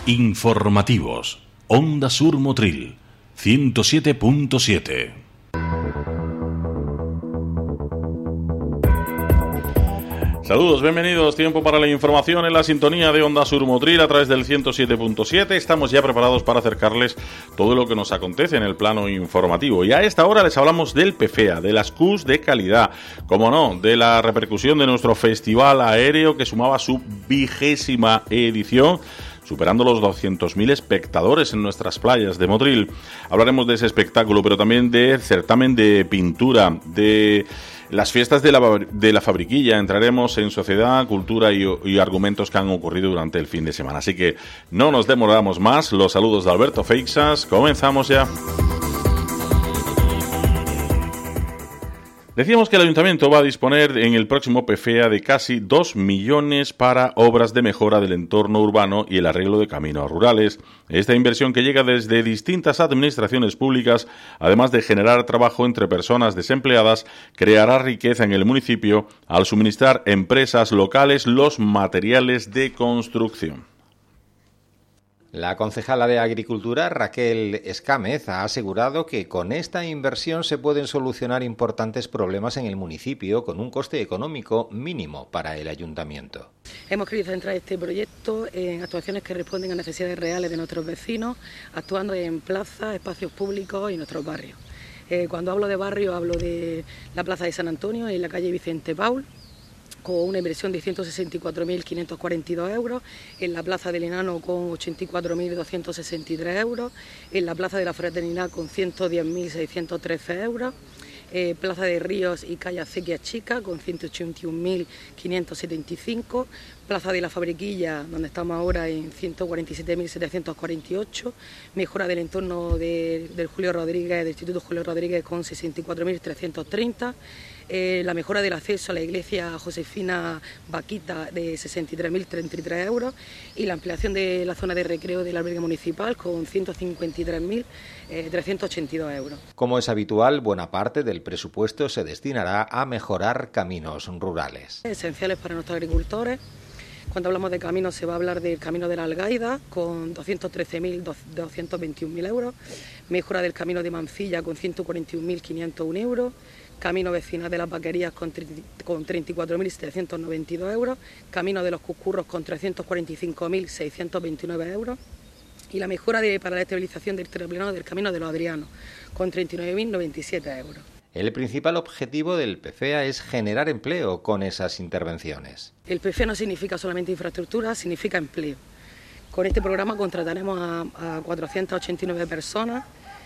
Informativos. Onda Sur Motril, 107.7. Saludos, bienvenidos. Tiempo para la información en la sintonía de Onda Sur Motril a través del 107.7. Estamos ya preparados para acercarles todo lo que nos acontece en el plano informativo. Y a esta hora les hablamos del PFEA, de las CUS de calidad, como no, de la repercusión de nuestro festival aéreo que sumaba su 20ª edición, superando los 200.000 espectadores en nuestras playas de Motril. Hablaremos de ese espectáculo, pero también del certamen de pintura, de las fiestas de la Fabriquilla. Entraremos en sociedad, cultura y argumentos que han ocurrido durante el fin de semana. Así que no nos demoramos más. Los saludos de Alberto Feixas. Comenzamos ya. Decíamos que el Ayuntamiento va a disponer en el próximo PFEA de casi 2 millones para obras de mejora del entorno urbano y el arreglo de caminos rurales. Esta inversión, que llega desde distintas administraciones públicas, además de generar trabajo entre personas desempleadas, creará riqueza en el municipio al suministrar a empresas locales los materiales de construcción. La concejala de Agricultura, Raquel Escámez, ha asegurado que con esta inversión se pueden solucionar importantes problemas en el municipio con un coste económico mínimo para el ayuntamiento. Hemos querido centrar este proyecto en actuaciones que responden a necesidades reales de nuestros vecinos, actuando en plazas, espacios públicos y nuestros barrios. Cuando hablo de barrio, hablo de la Plaza de San Antonio, en la calle Vicente Paul, con una inversión de 164.542 euros, en la Plaza del Enano con 84.263 euros, en la Plaza de la Fraternidad con 110.613 euros, Plaza de Ríos y Calle Acequia Chica con 181.575, Plaza de la Fabriquilla, donde estamos ahora, en 147.748, mejora del entorno del Julio Rodríguez, del Instituto Julio Rodríguez con 64.330, la mejora del acceso a la iglesia Josefina Vaquita de 63.033 euros y la ampliación de la zona de recreo del albergue municipal con 153.382 euros. Como es habitual, buena parte del presupuesto se destinará a mejorar caminos rurales. Esenciales para nuestros agricultores. Cuando hablamos de caminos se va a hablar del camino de la Algaida con 213.221 euros, mejora del camino de Mancilla con 141.501 euros, camino vecinal de las Vaquerías con 34.792 euros, camino de los Cuscurros con 345.629 euros y la mejora para la estabilización del terreno del camino de los Adrianos con 39.097 euros. El principal objetivo del PFEA es generar empleo con esas intervenciones. El PFEA no significa solamente infraestructura, significa empleo. Con este programa contrataremos a 489 personas,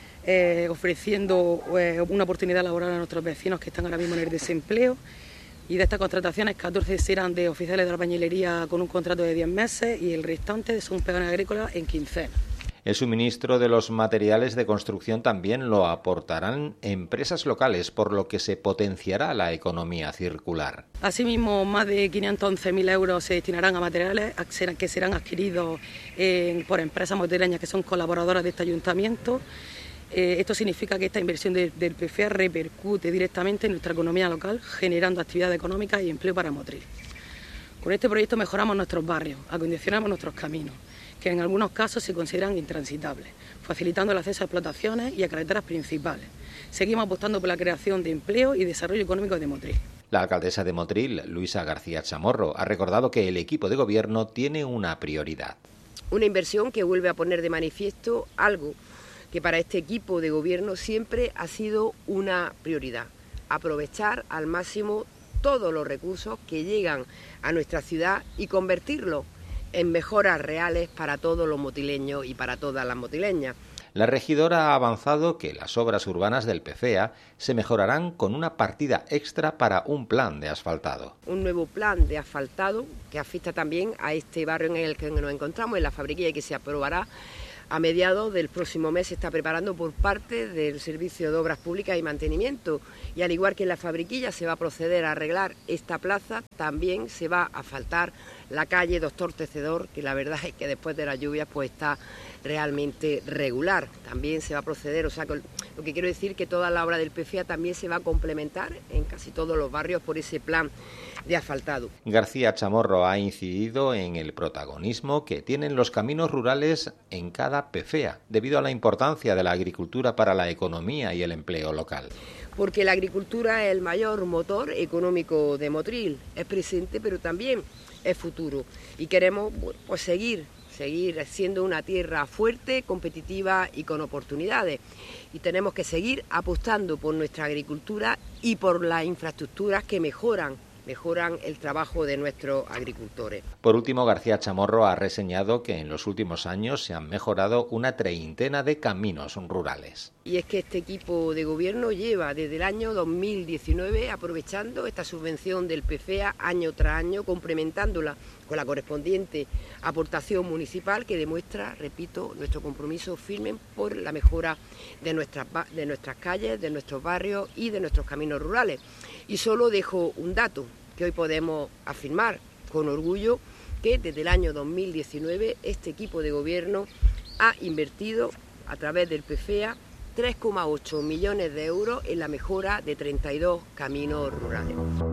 ofreciendo una oportunidad laboral a nuestros vecinos que están ahora mismo en el desempleo. Y de estas contrataciones, 14 serán de oficiales de albañilería con un contrato de 10 meses y el restante son peones agrícolas en quincena. El suministro de los materiales de construcción también lo aportarán empresas locales, por lo que se potenciará la economía circular. Asimismo, más de 511.000 euros se destinarán a materiales que serán adquiridos por empresas motrileñas que son colaboradoras de este ayuntamiento. Esto significa que esta inversión del PFEA repercute directamente en nuestra economía local, generando actividad económica y empleo para Motril. Con este proyecto mejoramos nuestros barrios, acondicionamos nuestros caminos, que en algunos casos se consideran intransitables, facilitando el acceso a explotaciones y a carreteras principales. Seguimos apostando por la creación de empleo y desarrollo económico de Motril. La alcaldesa de Motril, Luisa García Chamorro, ha recordado que el equipo de gobierno tiene una prioridad. Una inversión que vuelve a poner de manifiesto algo que para este equipo de gobierno siempre ha sido una prioridad: aprovechar al máximo todos los recursos que llegan a nuestra ciudad y convertirlos en mejoras reales para todos los motileños y para todas las motileñas. La regidora ha avanzado que las obras urbanas del PFEA se mejorarán con una partida extra para un plan de asfaltado. Un nuevo plan de asfaltado que afecta también a este barrio en el que nos encontramos, en la Fabriquilla, y que se aprobará a mediados del próximo mes. Se está preparando por parte del Servicio de Obras Públicas y Mantenimiento, y al igual que en la Fabriquilla se va a proceder a arreglar esta plaza, también se va a asfaltar la calle Doctor Tecedor, que la verdad es que después de las lluvias pues está realmente regular. También se va a proceder, o sea que Lo que quiero decir que toda la obra del PFEA también se va a complementar en casi todos los barrios por ese plan de asfaltado. García Chamorro ha incidido en el protagonismo que tienen los caminos rurales en cada PFEA, debido a la importancia de la agricultura para la economía y el empleo local. Porque la agricultura es el mayor motor económico de Motril, es presente pero también es futuro y queremos pues seguir siendo una tierra fuerte, competitiva y con oportunidades. Y tenemos que seguir apostando por nuestra agricultura y por las infraestructuras que mejoran el trabajo de nuestros agricultores. Por último, García Chamorro ha reseñado que en los últimos años se han mejorado una treintena de caminos rurales. Y es que este equipo de gobierno lleva desde el año 2019 aprovechando esta subvención del PFEA año tras año, complementándola con la correspondiente aportación municipal que demuestra, repito, nuestro compromiso firme por la mejora de nuestras calles, de nuestros barrios y de nuestros caminos rurales. Y solo dejo un dato que hoy podemos afirmar con orgullo, que desde el año 2019 este equipo de gobierno ha invertido a través del PFEA 3,8 millones de euros en la mejora de 32 caminos rurales.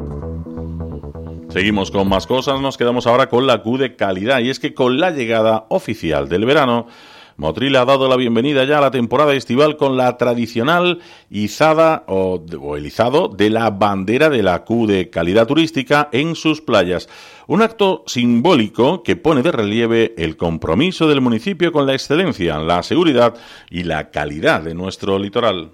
Seguimos con más cosas, nos quedamos ahora con la Q de calidad, y es que con la llegada oficial del verano, Motril ha dado la bienvenida ya a la temporada estival con la tradicional izada o el izado de la bandera de la Q de calidad turística en sus playas. Un acto simbólico que pone de relieve el compromiso del municipio con la excelencia, la seguridad y la calidad de nuestro litoral.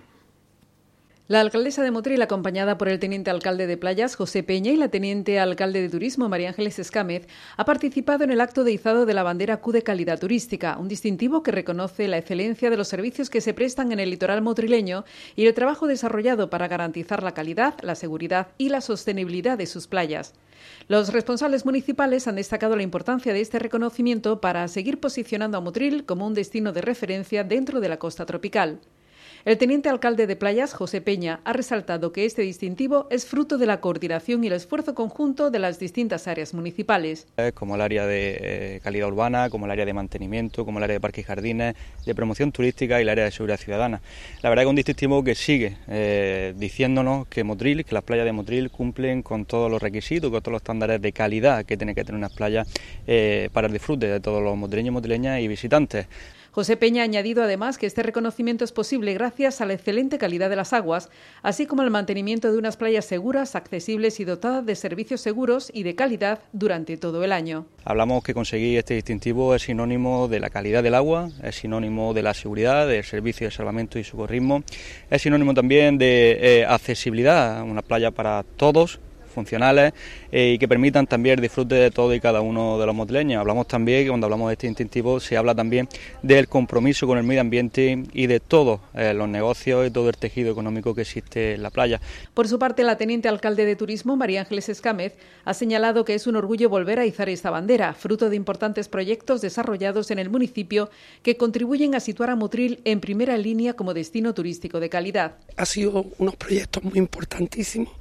La alcaldesa de Motril, acompañada por el teniente alcalde de Playas, José Peña, y la teniente alcalde de Turismo, María Ángeles Escámez, ha participado en el acto de izado de la bandera Q de calidad turística, un distintivo que reconoce la excelencia de los servicios que se prestan en el litoral motrileño y el trabajo desarrollado para garantizar la calidad, la seguridad y la sostenibilidad de sus playas. Los responsables municipales han destacado la importancia de este reconocimiento para seguir posicionando a Motril como un destino de referencia dentro de la costa tropical. El teniente alcalde de Playas, José Peña, ha resaltado que este distintivo es fruto de la coordinación y el esfuerzo conjunto de las distintas áreas municipales. Como el área de calidad urbana, como el área de mantenimiento, como el área de parques y jardines, de promoción turística y el área de seguridad ciudadana. La verdad es que es un distintivo que sigue diciéndonos que Motril, que las playas de Motril cumplen con todos los requisitos, con todos los estándares de calidad que tiene que tener unas playas para el disfrute de todos los motrileños, motrileñas y visitantes. José Peña ha añadido además que este reconocimiento es posible gracias a la excelente calidad de las aguas, así como al mantenimiento de unas playas seguras, accesibles y dotadas de servicios seguros y de calidad durante todo el año. Hablamos que conseguir este distintivo es sinónimo de la calidad del agua, es sinónimo de la seguridad, del servicio de salvamento y socorrismo, es sinónimo también de accesibilidad, una playa para todos, funcionales y que permitan también el disfrute de todo y cada uno de los motrileños. Hablamos también, que cuando hablamos de este distintivo, se habla también del compromiso con el medio ambiente y de todos los negocios y todo el tejido económico que existe en la playa. Por su parte, la teniente alcalde de Turismo, María Ángeles Escámez, ha señalado que es un orgullo volver a izar esta bandera, fruto de importantes proyectos desarrollados en el municipio que contribuyen a situar a Motril en primera línea como destino turístico de calidad. Ha sido unos proyectos muy importantísimos,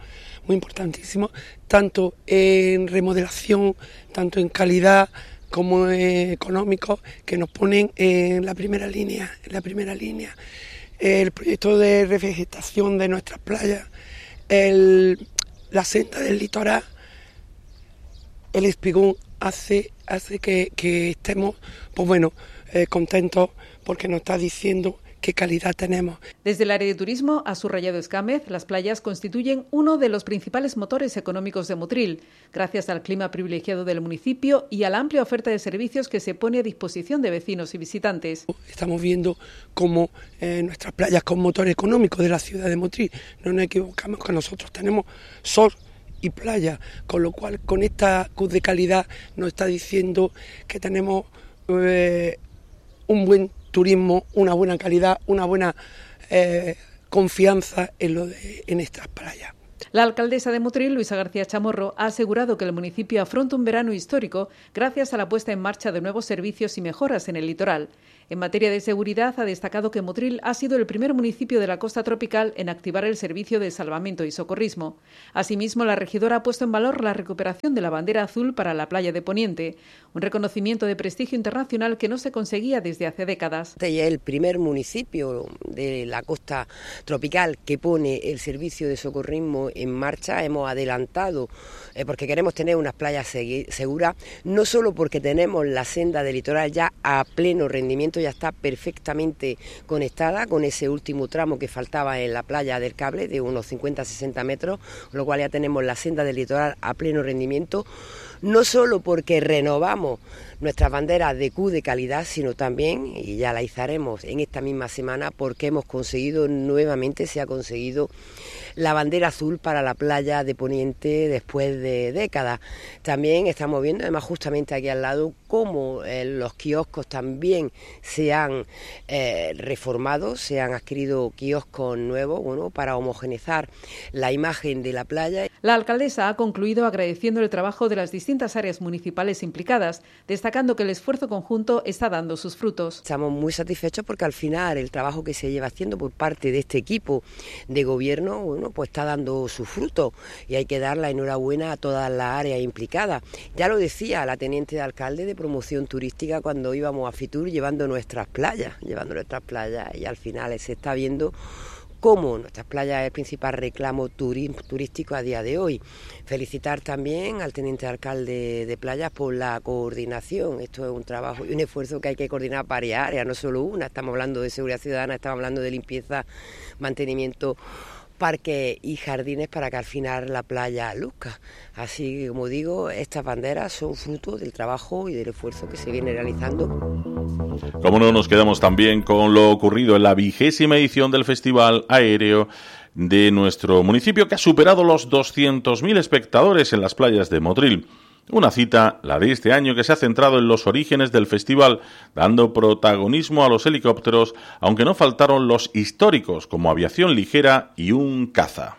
tanto en remodelación, tanto en calidad como económicos, que nos ponen en la primera línea. El proyecto de revegetación de nuestras playas, la senda del litoral, el espigón hace que estemos contentos porque nos está diciendo qué calidad tenemos. Desde el área de turismo, ha subrayado Escámez, las playas constituyen uno de los principales motores económicos de Motril, gracias al clima privilegiado del municipio y a la amplia oferta de servicios que se pone a disposición de vecinos y visitantes. Estamos viendo cómo nuestras playas con motor económico de la ciudad de Motril, no nos equivocamos que nosotros tenemos sol y playa, con lo cual con esta Q de calidad nos está diciendo que tenemos un buen turismo, una buena calidad, una buena confianza en estas playas. La alcaldesa de Motril, Luisa García Chamorro, ha asegurado que el municipio afronta un verano histórico gracias a la puesta en marcha de nuevos servicios y mejoras en el litoral. En materia de seguridad, ha destacado que Motril ha sido el primer municipio de la costa tropical en activar el servicio de salvamento y socorrismo. Asimismo, la regidora ha puesto en valor la recuperación de la bandera azul para la playa de Poniente, un reconocimiento de prestigio internacional que no se conseguía desde hace décadas. Este es el primer municipio de la costa tropical que pone el servicio de socorrismo en marcha. Hemos adelantado porque queremos tener unas playas seguras, no solo porque tenemos la senda del litoral ya a pleno rendimiento, ya está perfectamente conectada con ese último tramo que faltaba en la playa del Cable de unos 50-60 metros, con lo cual ya tenemos la senda del litoral a pleno rendimiento, no solo porque renovamos nuestras banderas de Q de calidad, sino también, y ya la izaremos en esta misma semana, porque hemos conseguido nuevamente, se ha conseguido la bandera azul para la playa de Poniente después de décadas. También estamos viendo, además justamente aquí al lado, cómo los kioscos también se han reformado, se han adquirido kioscos nuevos, bueno, para homogeneizar la imagen de la playa. La alcaldesa ha concluido agradeciendo el trabajo de las distintas áreas municipales implicadas, destacando que el esfuerzo conjunto está dando sus frutos. Estamos muy satisfechos porque al final el trabajo que se lleva haciendo por parte de este equipo de gobierno, bueno, pues está dando sus frutos y hay que dar la enhorabuena a todas las áreas implicadas. Ya lo decía la teniente de alcalde de promoción turística cuando íbamos a Fitur llevando nuestras playas y al final se está viendo cómo nuestras playas es el principal reclamo turístico a día de hoy. Felicitar también al teniente alcalde de Playas por la coordinación. Esto es un trabajo y un esfuerzo que hay que coordinar varias áreas, no solo una. Estamos hablando de seguridad ciudadana, estamos hablando de limpieza, mantenimiento, parques y jardines para que al final la playa luzca. Así que, como digo, estas banderas son fruto del trabajo y del esfuerzo que se viene realizando. Como no, nos quedamos también con lo ocurrido en la 20ª edición del Festival Aéreo de nuestro municipio, que ha superado los 200.000 espectadores en las playas de Motril. Una cita, la de este año, que se ha centrado en los orígenes del festival, dando protagonismo a los helicópteros, aunque no faltaron los históricos, como aviación ligera y un caza.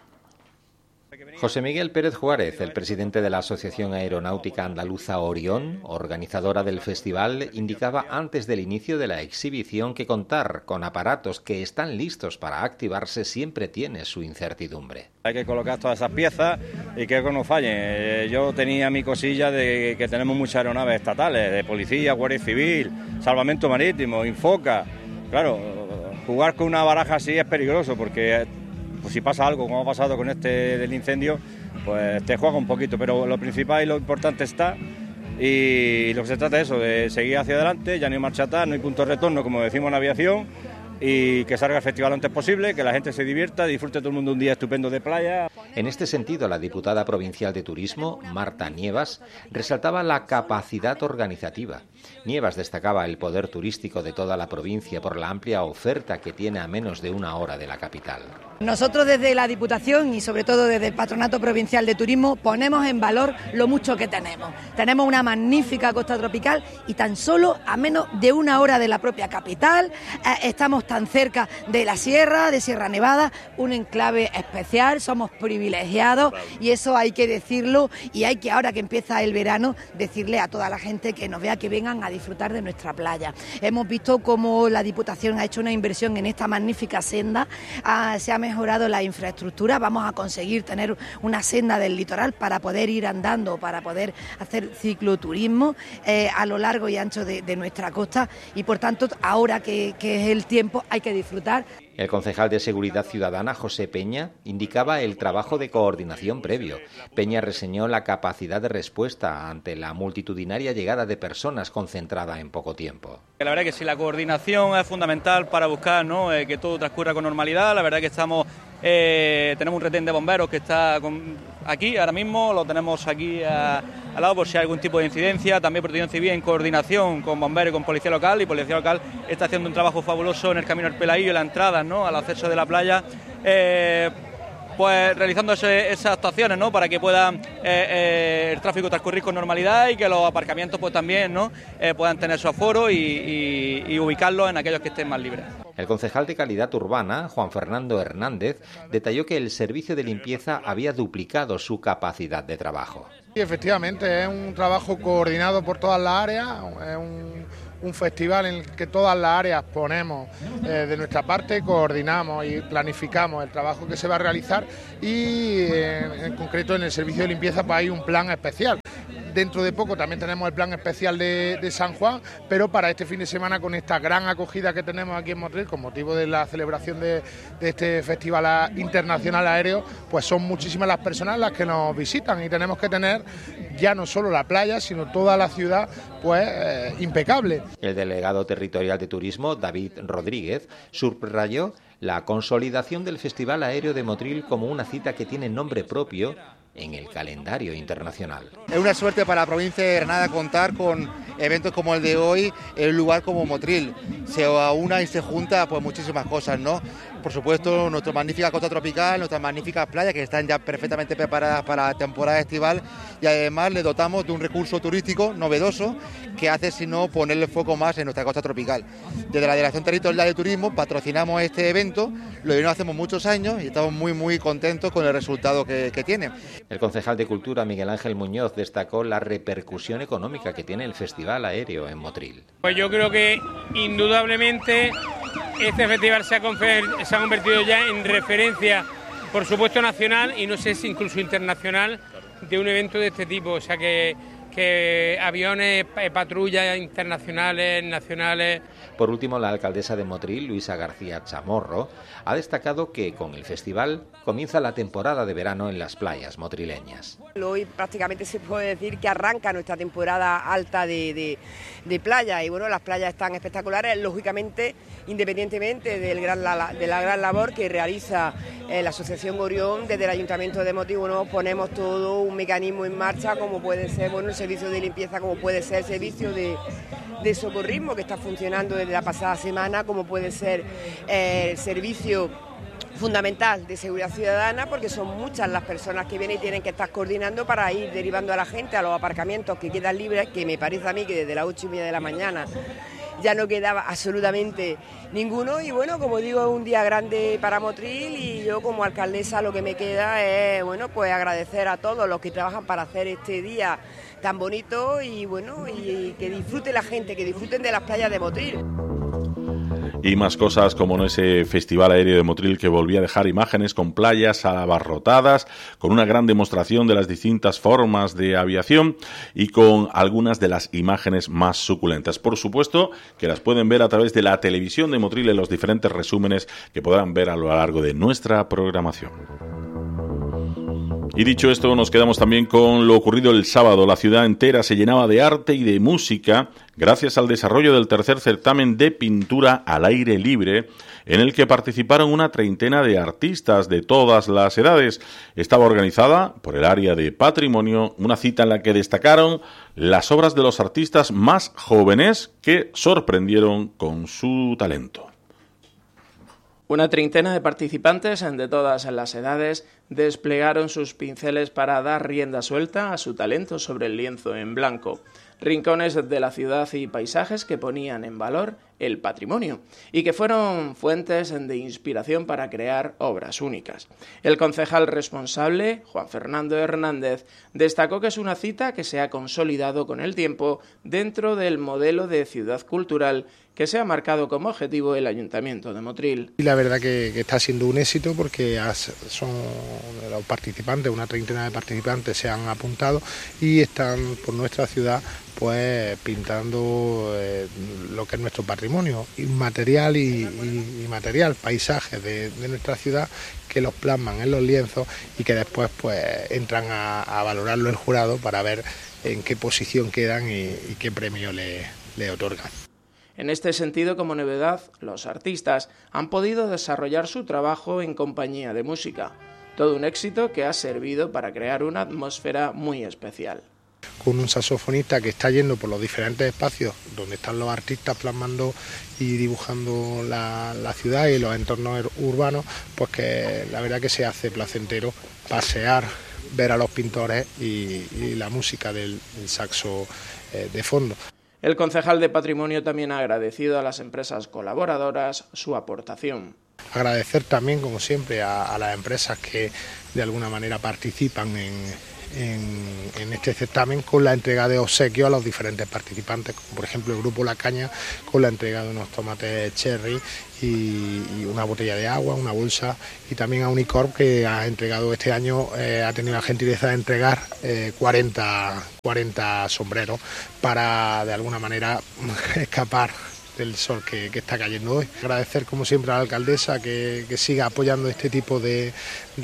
José Miguel Pérez Juárez, el presidente de la Asociación Aeronáutica Andaluza Orión, organizadora del festival, indicaba antes del inicio de la exhibición que contar con aparatos que están listos para activarse siempre tiene su incertidumbre. Hay que colocar todas esas piezas y que no fallen. Yo tenía mi cosilla de que tenemos muchas aeronaves estatales, de policía, guardia civil, salvamento marítimo, Infoca. Claro, jugar con una baraja así es peligroso porque pues si pasa algo, como ha pasado con este del incendio, pues te juega un poquito, pero lo principal y lo importante está, y lo que se trata es eso, de seguir hacia adelante, ya no hay marcha atrás, no hay punto de retorno, como decimos en aviación, y que salga el festival lo antes posible, que la gente se divierta, disfrute todo el mundo un día estupendo de playa. En este sentido, la diputada provincial de Turismo, Marta Nievas, resaltaba la capacidad organizativa. Nievas destacaba el poder turístico de toda la provincia por la amplia oferta que tiene a menos de una hora de la capital. Nosotros desde la Diputación y sobre todo desde el Patronato Provincial de Turismo ponemos en valor lo mucho que tenemos. Tenemos una magnífica costa tropical y tan solo a menos de una hora de la propia capital. Estamos tan cerca de la sierra, de Sierra Nevada, un enclave especial, somos privilegiados y eso hay que decirlo y hay que, ahora que empieza el verano, decirle a toda la gente que nos vea, que vengan a disfrutar de nuestra playa. Hemos visto cómo la Diputación ha hecho una inversión en esta magnífica senda, se ha mejorado la infraestructura, vamos a conseguir tener una senda del litoral para poder ir andando, para poder hacer cicloturismo a lo largo y ancho de nuestra costa y por tanto ahora que es el tiempo hay que disfrutar. El concejal de Seguridad Ciudadana, José Peña, indicaba el trabajo de coordinación previo. Peña reseñó la capacidad de respuesta ante la multitudinaria llegada de personas concentrada en poco tiempo. La verdad que sí, la coordinación es fundamental para buscar, ¿no?, que todo transcurra con normalidad. La verdad que tenemos un retén de bomberos que está aquí ahora mismo, lo tenemos aquí al lado por si hay algún tipo de incidencia. También Protección Civil en coordinación con bomberos y con Policía Local, y Policía Local está haciendo un trabajo fabuloso en el camino al Pelaillo y la entrada, ¿no?, al acceso de la playa, pues realizando esas actuaciones, ¿no?, para que pueda el tráfico transcurrir con normalidad y que los aparcamientos pues también, ¿no?, puedan tener su aforo y ubicarlos en aquellos que estén más libres. El concejal de Calidad Urbana, Juan Fernando Hernández, detalló que el servicio de limpieza había duplicado su capacidad de trabajo. Sí, efectivamente, es un trabajo coordinado por todas las áreas, es un festival en el que todas las áreas ponemos de nuestra parte, coordinamos y planificamos el trabajo que se va a realizar y en concreto en el servicio de limpieza pues hay un plan especial. Dentro de poco también tenemos el plan especial de San Juan, pero para este fin de semana, con esta gran acogida que tenemos aquí en Motril, con motivo de la celebración de este Festival Internacional Aéreo, pues son muchísimas las personas las que nos visitan y tenemos que tener ya no solo la playa, sino toda la ciudad pues impecable. El delegado territorial de turismo, David Rodríguez, subrayó la consolidación del Festival Aéreo de Motril como una cita que tiene nombre propio en el calendario internacional. Es una suerte para la provincia de Granada contar con eventos como el de hoy en un lugar como Motril. Se aúna y se junta pues muchísimas cosas, ¿no? Por supuesto, nuestra magnífica costa tropical, nuestras magníficas playas que están ya perfectamente preparadas para la temporada estival y además le dotamos de un recurso turístico novedoso que hace sino ponerle foco más en nuestra costa tropical. Desde la Dirección Territorial de Turismo patrocinamos este evento, lo hacemos muchos años y estamos muy contentos con el resultado que tiene. El concejal de Cultura, Miguel Ángel Muñoz, destacó la repercusión económica que tiene el Festival Aéreo en Motril. Pues yo creo que indudablemente este festival se ha convertido ya en referencia, por supuesto nacional y no sé si incluso internacional, de un evento de este tipo. O sea que aviones, patrullas internacionales, nacionales. Por último, la alcaldesa de Motril, Luisa García Chamorro, ha destacado que con el festival comienza la temporada de verano en las playas motrileñas. Hoy prácticamente se puede decir que arranca nuestra temporada alta de playa y bueno, las playas están espectaculares, lógicamente, independientemente de la gran labor que realiza la Asociación Orión. Desde el Ayuntamiento de Motril, bueno, ponemos todo un mecanismo en marcha, como puede ser el servicio de limpieza, como puede ser el servicio de socorrismo que está funcionando desde la pasada semana, como puede ser el servicio fundamental de seguridad ciudadana, porque son muchas las personas que vienen y tienen que estar coordinando para ir derivando a la gente a los aparcamientos que quedan libres, que me parece a mí que desde las 8:30 de la mañana ya no quedaba absolutamente ninguno y bueno, como digo, es un día grande para Motril y yo como alcaldesa lo que me queda es bueno, pues agradecer a todos los que trabajan para hacer este día tan bonito y bueno, y que disfrute la gente, que disfruten de las playas de Motril. Y más cosas como en ese Festival Aéreo de Motril que volvía a dejar imágenes con playas abarrotadas, con una gran demostración de las distintas formas de aviación y con algunas de las imágenes más suculentas. Por supuesto que las pueden ver a través de la televisión de Motril en los diferentes resúmenes que podrán ver a lo largo de nuestra programación. Y dicho esto, nos quedamos también con lo ocurrido el sábado. La ciudad entera se llenaba de arte y de música gracias al desarrollo del tercer certamen de pintura al aire libre, en el que participaron una treintena de artistas de todas las edades. Estaba organizada por el área de patrimonio, una cita en la que destacaron las obras de los artistas más jóvenes que sorprendieron con su talento. Una treintena de participantes de todas las edades desplegaron sus pinceles para dar rienda suelta a su talento sobre el lienzo en blanco. Rincones de la ciudad y paisajes que ponían en valor el patrimonio y que fueron fuentes de inspiración para crear obras únicas. El concejal responsable, Juan Fernando Hernández, destacó que es una cita que se ha consolidado con el tiempo dentro del modelo de ciudad cultural que se ha marcado como objetivo el Ayuntamiento de Motril. Y la verdad que está siendo un éxito porque son los participantes, una treintena de participantes se han apuntado y están por nuestra ciudad pues pintando lo que es nuestro patrimonio inmaterial y material, paisajes de nuestra ciudad que los plasman en los lienzos y que después pues entran a valorarlo el jurado para ver en qué posición quedan y qué premio le otorgan. En este sentido, como novedad, los artistas han podido desarrollar su trabajo en compañía de música. Todo un éxito que ha servido para crear una atmósfera muy especial. Con un saxofonista que está yendo por los diferentes espacios donde están los artistas plasmando y dibujando la ciudad y los entornos urbanos, pues que la verdad que se hace placentero pasear, ver a los pintores y la música del saxo de fondo. El concejal de Patrimonio también ha agradecido a las empresas colaboradoras su aportación. Agradecer también, como siempre, a las empresas que de alguna manera participan en este certamen con la entrega de obsequios a los diferentes participantes, como por ejemplo el Grupo La Caña con la entrega de unos tomates cherry y una botella de agua, una bolsa, y también a Unicorp, que ha entregado este año, ha tenido la gentileza de entregar 40 sombreros para de alguna manera escapar del sol que está cayendo hoy. Agradecer como siempre a la alcaldesa que siga apoyando este tipo de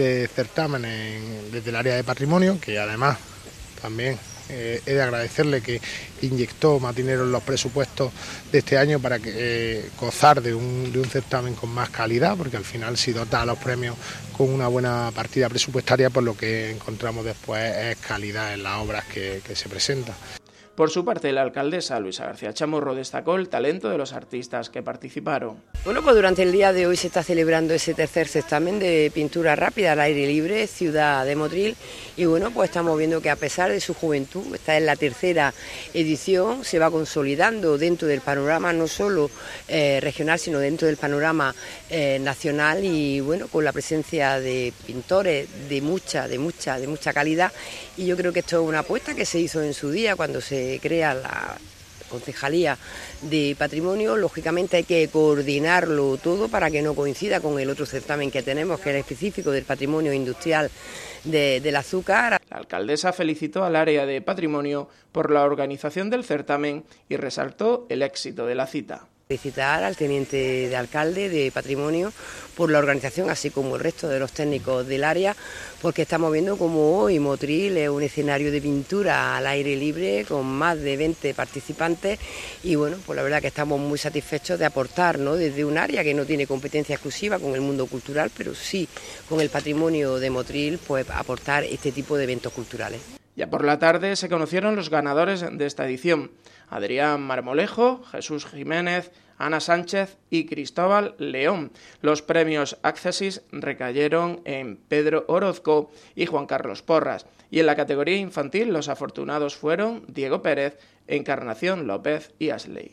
certámenes desde el área de patrimonio, que además también he de agradecerle que inyectó más dinero en los presupuestos de este año para gozar de un certamen con más calidad, porque al final si dota a los premios con una buena partida presupuestaria, pues lo que encontramos después es calidad en las obras que se presentan. Por su parte, la alcaldesa Luisa García Chamorro destacó el talento de los artistas que participaron. Bueno, pues durante el día de hoy se está celebrando ese tercer certamen de pintura rápida al aire libre, Ciudad de Motril, y bueno, pues estamos viendo que a pesar de su juventud, esta es la tercera edición, se va consolidando dentro del panorama no solo regional, sino dentro del panorama nacional, y bueno, con la presencia de pintores de mucha calidad, y yo creo que esto es una apuesta que se hizo en su día cuando se crea la Concejalía de Patrimonio. Lógicamente hay que coordinarlo todo para que no coincida con el otro certamen que tenemos, que es el específico del patrimonio industrial del azúcar. La alcaldesa felicitó al área de Patrimonio por la organización del certamen y resaltó el éxito de la cita. Felicitar al teniente de alcalde de Patrimonio por la organización, así como el resto de los técnicos del área, porque estamos viendo como hoy Motril es un escenario de pintura al aire libre con más de 20 participantes, y bueno, pues la verdad que estamos muy satisfechos de aportar, ¿no?, desde un área que no tiene competencia exclusiva con el mundo cultural, pero sí con el patrimonio de Motril, pues aportar este tipo de eventos culturales. Ya por la tarde se conocieron los ganadores de esta edición: Adrián Marmolejo, Jesús Jiménez, Ana Sánchez y Cristóbal León. Los premios Accessis recayeron en Pedro Orozco y Juan Carlos Porras. Y en la categoría infantil los afortunados fueron Diego Pérez, Encarnación López y Ashley.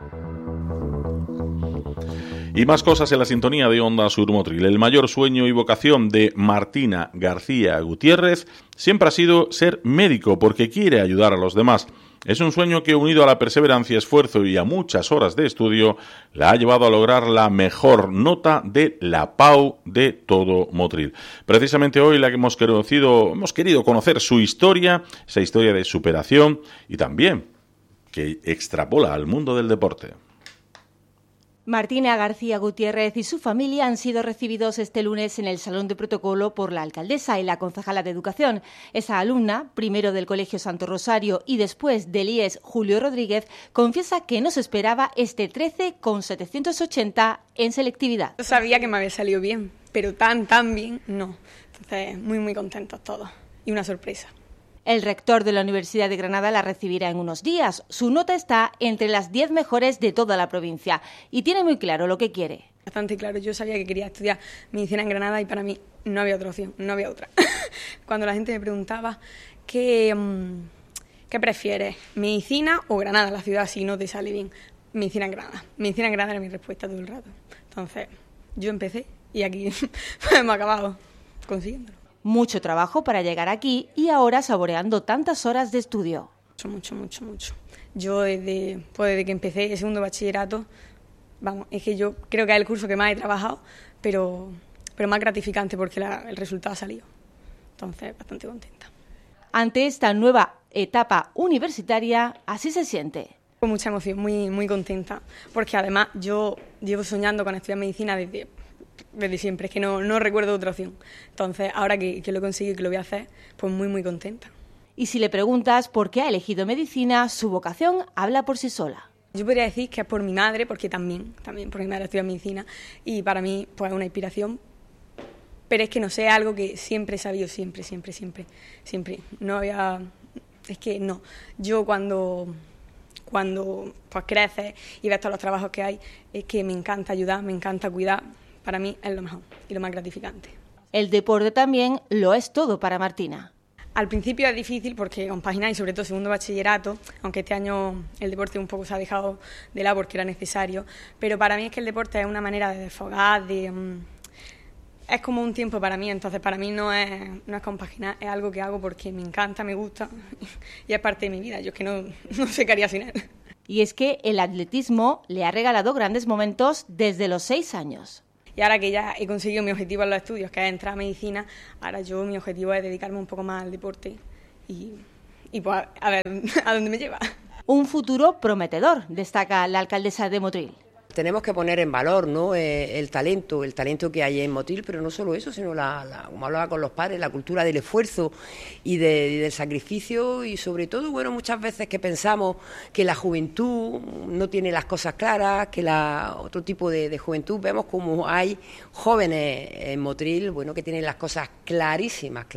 Y más cosas en la sintonía de Onda Sur Motril. El mayor sueño y vocación de Martina García Gutiérrez siempre ha sido ser médico, porque quiere ayudar a los demás. Es un sueño que, unido a la perseverancia, esfuerzo y a muchas horas de estudio, la ha llevado a lograr la mejor nota de la PAU de todo Motril. Precisamente hoy la que hemos querido conocer su historia, esa historia de superación y también que extrapola al mundo del deporte. Martina García Gutiérrez y su familia han sido recibidos este lunes en el Salón de Protocolo por la alcaldesa y la concejala de Educación. Esa alumna, primero del Colegio Santo Rosario y después del IES Julio Rodríguez, confiesa que no se esperaba este 13 con 780 en selectividad. Yo sabía que me había salido bien, pero tan bien no. Entonces, muy contentos todos y una sorpresa. El rector de la Universidad de Granada la recibirá en unos días. Su nota está entre las 10 mejores de toda la provincia y tiene muy claro lo que quiere. Bastante claro, yo sabía que quería estudiar medicina en Granada y para mí no había otra opción, no había otra. Cuando la gente me preguntaba ¿qué prefieres, medicina o Granada, la ciudad, si no te sale bien? Medicina en Granada. Medicina en Granada era mi respuesta todo el rato. Entonces, yo empecé y aquí hemos acabado consiguiéndolo. Mucho trabajo para llegar aquí y ahora saboreando tantas horas de estudio. Mucho. Yo desde que empecé el segundo bachillerato, es que yo creo que es el curso que más he trabajado, pero más gratificante porque el resultado ha salido. Entonces, bastante contenta. Ante esta nueva etapa universitaria, así se siente. Con mucha emoción, muy contenta, porque además yo llevo soñando con estudiar medicina desde siempre, es que no recuerdo otra opción. Entonces, ahora que lo he conseguido y que lo voy a hacer, pues muy contenta. Y si le preguntas por qué ha elegido medicina, su vocación habla por sí sola. Yo podría decir que es por mi madre, porque también porque mi madre estudia medicina y para mí pues es una inspiración, pero es que no sé, algo que siempre he sabido, siempre. No había... Es que no. Yo cuando pues creces y ves todos los trabajos que hay, es que me encanta ayudar, me encanta cuidar. Para mí es lo mejor y lo más gratificante. El deporte también lo es todo para Martina. Al principio es difícil porque compagináis, sobre todo segundo bachillerato, aunque este año el deporte un poco se ha dejado de lado porque era necesario, pero para mí es que el deporte es una manera de desfogar, es como un tiempo para mí, entonces para mí no es compaginar, es algo que hago porque me encanta, me gusta y es parte de mi vida, yo es que no sé qué haría sin él. Y es que el atletismo le ha regalado grandes momentos desde los 6 años. Y ahora que ya he conseguido mi objetivo en los estudios, que es entrar a medicina, ahora mi objetivo es dedicarme un poco más al deporte y pues a ver a dónde me lleva. Un futuro prometedor, destaca la alcaldesa de Motril. Tenemos que poner en valor, ¿no?, el talento que hay en Motril, pero no solo eso, sino como hablaba con los padres, la cultura del esfuerzo y del sacrificio, y sobre todo, bueno, muchas veces que pensamos que la juventud no tiene las cosas claras, que otro tipo de juventud, vemos como hay jóvenes en Motril, bueno, que tienen las cosas clarísimas.